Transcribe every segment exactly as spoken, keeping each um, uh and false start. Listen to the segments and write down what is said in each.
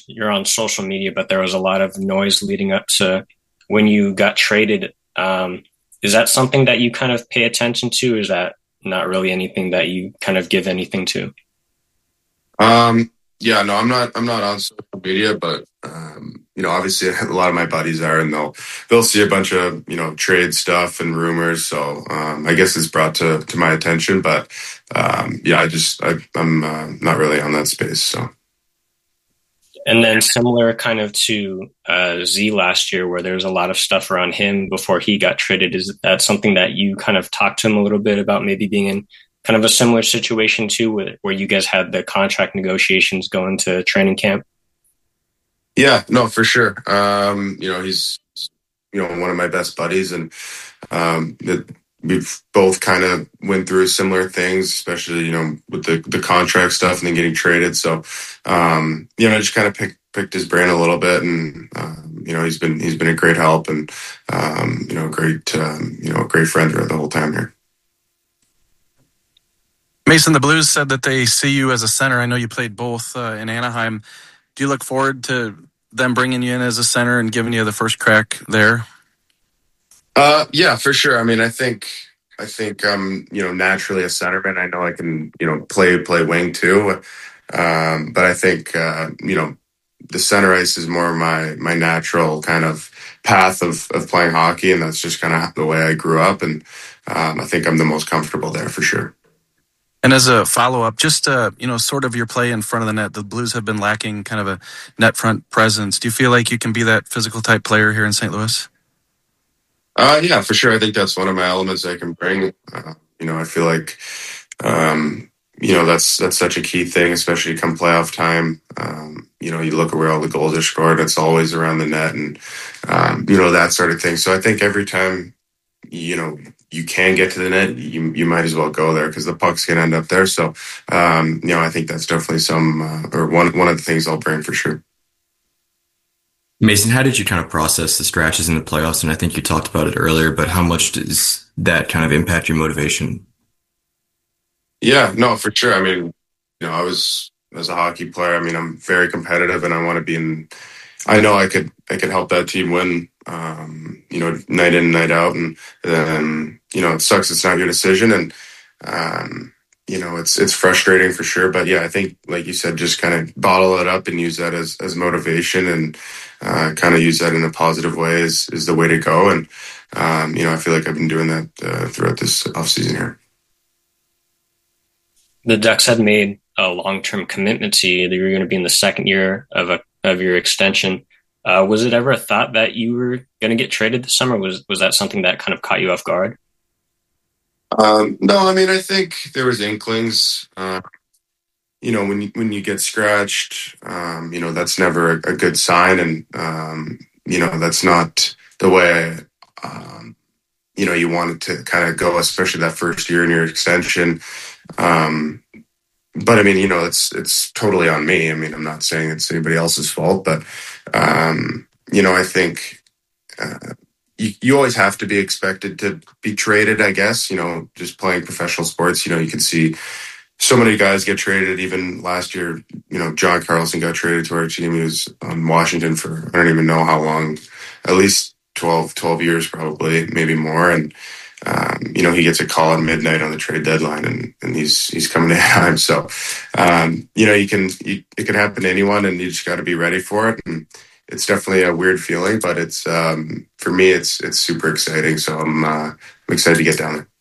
you're on social media, but there was a lot of noise leading up to when you got traded. Um, is that something that you kind of pay attention to? Is that not really anything that you kind of give anything to? Um, yeah, no, I'm not. I'm not on social media, but um, you know, obviously, a lot of my buddies are, and they'll they'll see a bunch of you know trade stuff and rumors. So um, I guess it's brought to to my attention, but um, yeah, I just I, I'm uh, not really on that space. So And then similar kind of to uh, Z last year, where there was a lot of stuff around him before he got traded. Is that something that you kind of talked to him a little bit about, maybe being in kind of a similar situation too, where, where you guys had the contract negotiations going to training camp? yeah, no, for sure. Um, you know, he's you know one of my best buddies, and um, it, we've both kind of went through similar things, especially you know with the the contract stuff and then getting traded. So um, you know, I just kind of picked picked his brain a little bit, and um, you know he's been he's been a great help, and um, you know great um, you know great friend throughout the whole time here. Mason, the Blues said that they see you as a center. I know you played both uh, in Anaheim. Do you look forward to them bringing you in as a center and giving you the first crack there? Uh, yeah, for sure. I mean, I think I think um, you know naturally a centerman. I know I can you know play play wing too, um, but I think uh, you know the center ice is more my my natural kind of path of of playing hockey, and that's just kind of the way I grew up, and um, I think I'm the most comfortable there for sure. And as a follow-up, just uh, you know, sort of your play in front of the net. The Blues have been lacking kind of a net front presence. Do you feel like you can be that physical type player here in Saint Louis? Uh, yeah, for sure. I think that's one of my elements I can bring. Uh, you know, I feel like um, you know that's that's such a key thing, especially come playoff time. Um, you know, you look at where all the goals are scored; it's always around the net, and um, you know that sort of thing. So I think every time you know you can get to the net, you you might as well go there because the puck's gonna end up there. So um, you know, I think that's definitely some uh, or one one of the things I'll bring for sure. Mason, how did you kind of process the scratches in the playoffs? And I think you talked about it earlier, but how much does that kind of impact your motivation? Yeah, no, for sure. I mean, you know, I was as a hockey player. I mean, I'm very competitive, and I want to be in. I know I could I could help that team win. Um, you know, night in, night out, and then you know, it sucks. It's not your decision, and um, you know, it's it's frustrating for sure. But yeah, I think, like you said, just kind of bottle it up and use that as as motivation, and uh, kind of use that in a positive way is is the way to go. And um, you know, I feel like I've been doing that uh, throughout this off season here. The Ducks had made a long-term commitment to you that you were going to be in the second year of a of your extension. Uh, was it ever a thought that you were going to get traded this summer? Was was that something that kind of caught you off guard? Um, no, I mean, I think there was inklings. Uh, you know, when you, when you get scratched, um, you know, that's never a, a good sign, and um, you know, that's not the way. Um, you know, you want it to kind of go, especially that first year in your extension. Um, but I mean, you know, it's it's totally on me. I mean, I'm not saying it's anybody else's fault, but um, you know, I think uh, you you always have to be expected to be traded. I guess you know, just playing professional sports, you know, you can see so many guys get traded. Even last year, you know, John Carlson got traded to our team. He was on Washington for I don't even know how long, at least twelve, twelve years, probably, maybe more, and. Um, you know, he gets a call at midnight on the trade deadline, and, and he's he's coming to Anaheim. So, um, you know, you can you, it can happen to anyone, and you just got to be ready for it. And it's definitely a weird feeling, but it's um, for me, it's it's super exciting. So I'm uh, I'm excited to get down there.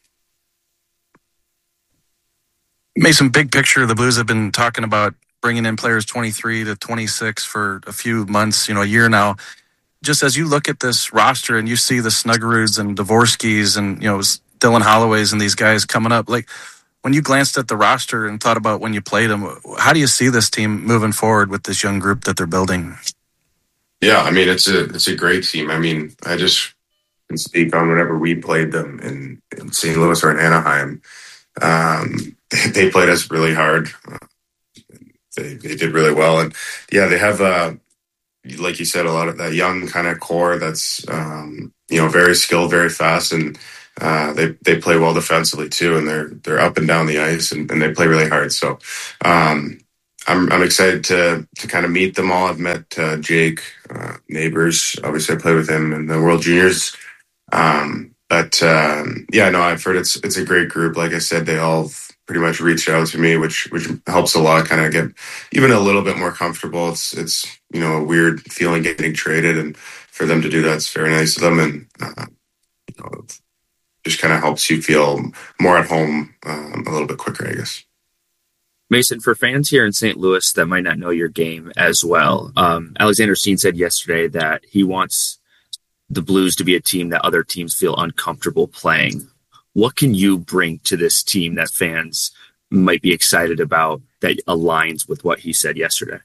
Mason, big picture, the Blues have been talking about bringing in players twenty-three to twenty-six for a few months, you know, a year now. Just as you look at this roster and you see the Snuggeroos and Dvorskys and, you know, Dylan Holloways and these guys coming up, like when you glanced at the roster and thought about when you played them, how do you see this team moving forward with this young group that they're building? Yeah, I mean, it's a it's a great team. I mean, I just can speak on whenever we played them in, in Saint Louis or in Anaheim. Um, they, they played us really hard. Uh, they, they did really well. And yeah, they have, uh, like you said, a lot of that young kind of core that's, um, you know, very skilled, very fast. And uh, they, they play well defensively too. And they're, they're up and down the ice, and, and they play really hard. So um, I'm I'm excited to to kind of meet them all. I've met uh, Jake uh, Neighbors. Obviously, I played with him in the World Juniors. Um, but um, yeah, no, I've heard it's it's a great group. Like I said, they all pretty much reached out to me, which which helps a lot. Kind of get even a little bit more comfortable. It's it's you know a weird feeling getting traded, and for them to do that, it's very nice of them, and uh, you know, it just kind of helps you feel more at home um, a little bit quicker, I guess. Mason, for fans here in Saint Louis that might not know your game as well, um, Alexander Steen said yesterday that he wants the Blues to be a team that other teams feel uncomfortable playing. What can you bring to this team that fans might be excited about that aligns with what he said yesterday?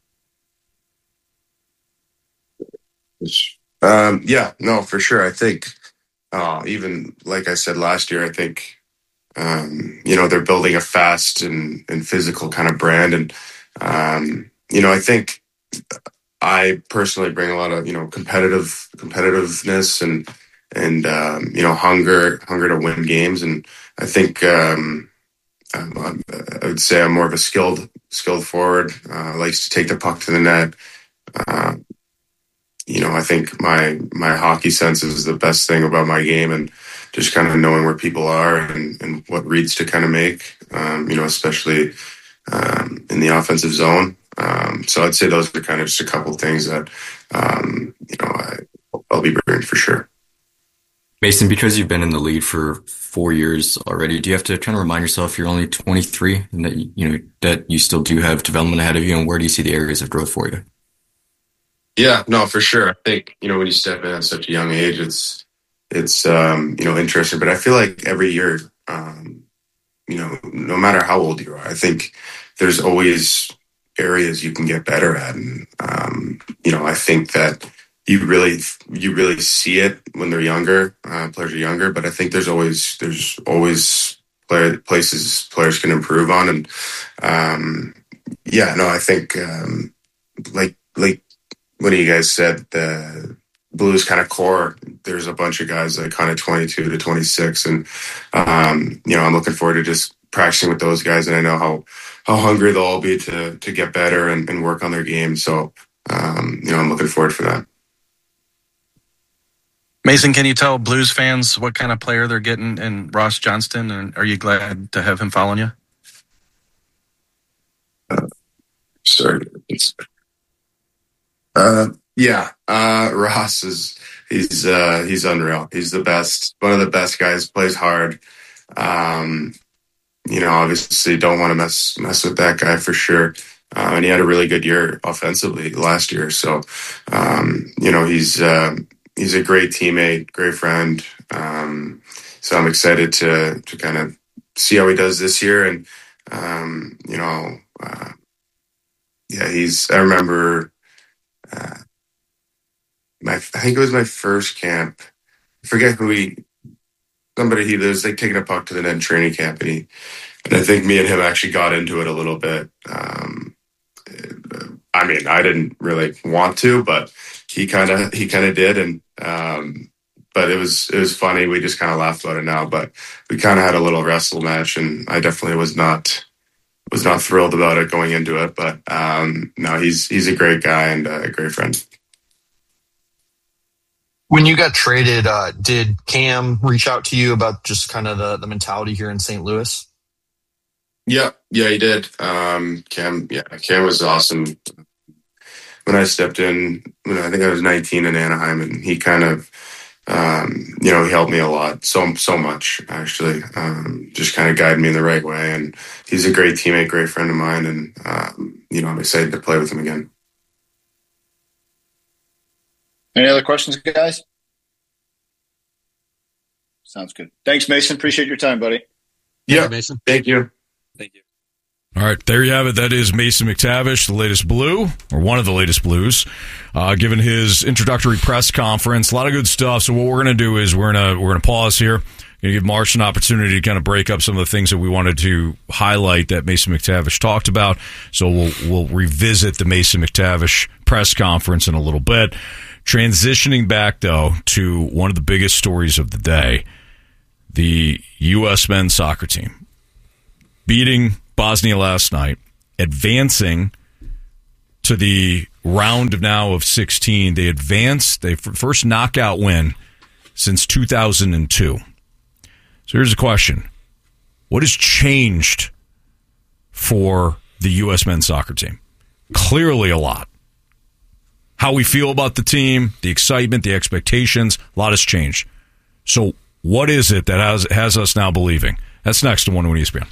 Um, yeah, no, for sure. I think uh, even like I said last year, I think Um, you know, they're building a fast and, and physical kind of brand. And, um, you know, I think I personally bring a lot of, you know, competitive competitiveness and, and, um, you know, hunger, hunger to win games. And I think, um, I'm, I would say I'm more of a skilled, skilled forward, uh, likes to take the puck to the net. Uh, you know, I think my, my hockey sense is the best thing about my game, and just kind of knowing where people are and, and what reads to kind of make, um, you know, especially um, in the offensive zone. Um, so I'd say those are kind of just a couple of things that, um, you know, I, I'll be bringing for sure. Mason, because you've been in the league for four years already, do you have to kind of remind yourself you're only twenty-three and that, you know, that you still do have development ahead of you, and where do you see the areas of growth for you? Yeah, no, for sure. I think, you know, when you step in at such a young age, it's, it's, um, you know, interesting, but I feel like every year, um, you know, no matter how old you are, I think there's always areas you can get better at. And, um, you know, I think that you really, you really see it when they're younger, uh, players are younger, but I think there's always, there's always play, places players can improve on. And, um, yeah, no, I think, um, like, like, what you guys said, the Blues kind of core, there's a bunch of guys like kind of twenty-two to twenty-six. And, um, you know, I'm looking forward to just practicing with those guys. And I know how, how hungry they'll all be to, to get better and, and work on their game. So, um, you know, I'm looking forward for that. Mason, can you tell Blues fans what kind of player they're getting in Ross Johnston? And are you glad to have him following you? Uh, sorry. It's, Uh, yeah, uh, Ross is, he's, uh, he's unreal. He's the best, one of the best guys, plays hard. Um, you know, obviously don't want to mess, mess with that guy for sure. Uh, and he had a really good year offensively last year. So, um, you know, he's, uh, he's a great teammate, great friend. Um, so I'm excited to, to kind of see how he does this year. And, um, you know, uh, yeah, he's, I remember, Uh, my, I think it was my first camp. I forget who he, somebody he was like taking a puck to the net in training camp, and he, and I think me and him actually got into it a little bit. Um, I mean, I didn't really want to, but he kind of, he kind of did. And, um, but it was, it was funny. We just kind of laughed about it now, but we kind of had a little wrestle match, and I definitely was not, was not thrilled about it going into it, but um, no, he's he's a great guy and a great friend. When you got traded, uh, did Cam reach out to you about just kind of the, the mentality here in Saint Louis? Yeah, yeah, he did. Um, Cam, yeah, Cam was awesome. When I stepped in, when I think I was nineteen in Anaheim, and he kind of, um, you know, he helped me a lot, so so much actually. Um, just kind of guided me in the right way, and he's a great teammate, great friend of mine, and um, you know, I'm excited to play with him again. Any other questions, guys? Sounds good. Thanks, Mason. Appreciate your time, buddy. Yeah, Thank you, Mason. Thank you. Thank you. All right, there you have it. That is Mason McTavish, the latest Blue, or one of the latest Blues, uh, given his introductory press conference. A lot of good stuff. So what we're going to do is we're going to we're going to pause here. Going to give Marsh an opportunity to kind of break up some of the things that we wanted to highlight that Mason McTavish talked about. So we'll we'll revisit the Mason McTavish press conference in a little bit. Transitioning back, though, to one of the biggest stories of the day, the U S men's soccer team beating Bosnia last night advancing to the round of now of sixteen. They advanced, they first knockout win since two thousand two. So here's a question. What has changed for the U S men's soccer team? Clearly a lot. How we feel about the team, the excitement, the expectations, a lot has changed. So what is it that has has us now believing? That's next on one oh one E S P N.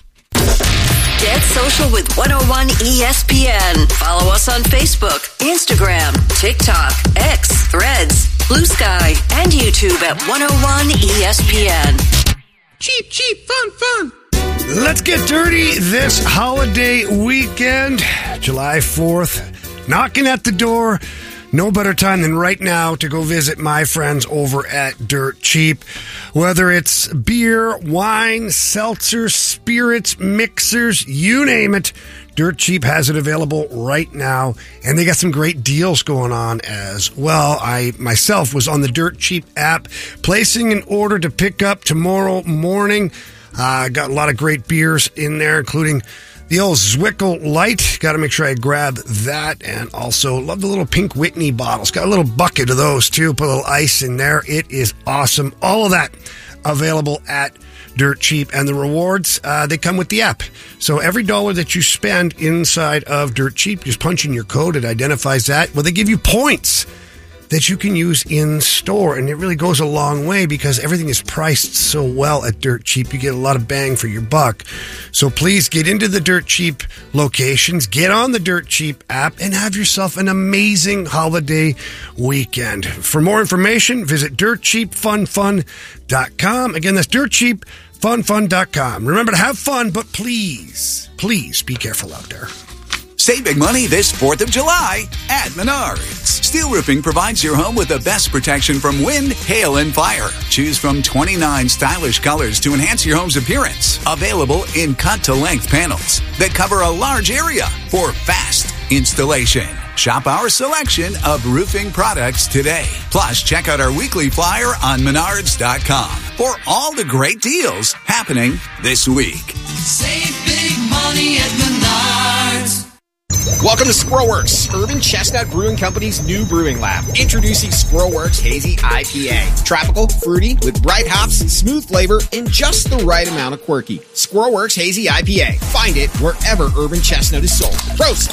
Get social with one oh one E S P N. Follow us on Facebook, Instagram, TikTok, X, Threads, Blue Sky, and YouTube at one oh one E S P N. Cheap, cheap, fun, fun. Let's get dirty this holiday weekend. July fourth, knocking at the door. No better time than right now to go visit my friends over at Dirt Cheap. Whether it's beer, wine, seltzers, spirits, mixers, you name it, Dirt Cheap has it available right now. And they got some great deals going on as well. I myself was on the Dirt Cheap app, placing an order to pick up tomorrow morning. I uh, got a lot of great beers in there, including the old Zwickel Light. Got to make sure I grab that. And also love the little Pink Whitney bottles. Got a little bucket of those too. Put a little ice in there. It is awesome. All of that available at Dirt Cheap. And the rewards, uh, they come with the app. So every dollar that you spend inside of Dirt Cheap, just punch in your code. It identifies that. Well, they give you points that you can use in store. And it really goes a long way because everything is priced so well at Dirt Cheap. You get a lot of bang for your buck. So please get into the Dirt Cheap locations, get on the Dirt Cheap app, and have yourself an amazing holiday weekend. For more information, visit dirt cheap fun fun dot com. Again, that's dirt cheap fun fun dot com. Remember to have fun, but please, please be careful out there. Save big money this fourth of July at Menards. Steel Roofing provides your home with the best protection from wind, hail, and fire. Choose from twenty-nine stylish colors to enhance your home's appearance. Available in cut-to-length panels that cover a large area for fast installation. Shop our selection of roofing products today. Plus, check out our weekly flyer on menards dot com for all the great deals happening this week. Save big money at Menards. Welcome to Squirrelworks, Urban Chestnut Brewing Company's new brewing lab. Introducing Squirrelworks Hazy I P A. Tropical, fruity, with bright hops, smooth flavor, and just the right amount of quirky. Squirrelworks Hazy I P A. Find it wherever Urban Chestnut is sold. Prost!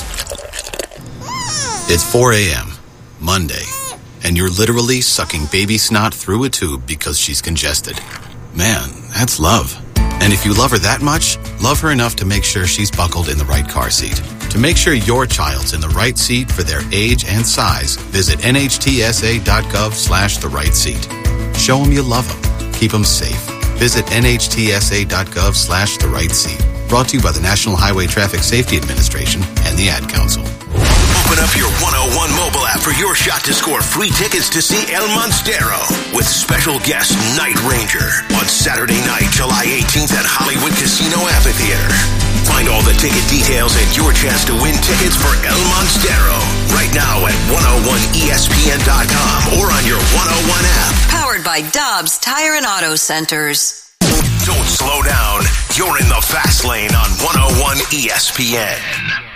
It's four a.m., Monday, and you're literally sucking baby snot through a tube because she's congested. Man, that's love. And if you love her that much, love her enough to make sure she's buckled in the right car seat. To make sure your child's in the right seat for their age and size, visit nhtsa.gov slash the right seat. Show them you love them. Keep them safe. Visit nhtsa.gov slash the right seat. Brought to you by the National Highway Traffic Safety Administration and the Ad Council. Open up your one oh one mobile app for your shot to score free tickets to see El Monstero with special guest Night Ranger on Saturday night, July eighteenth at Hollywood Casino Amphitheater. Find all the ticket details and your chance to win tickets for El Monstero right now at one oh one E S P N dot com or on your one oh one app. Powered by Dobbs Tire and Auto Centers. Don't slow down. You're in the fast lane on one oh one E S P N.